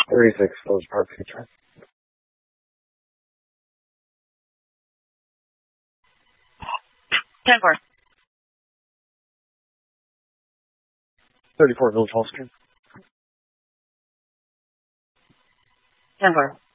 36 Village Park Future. 10-4. 34 Village Hall Street. 10-4.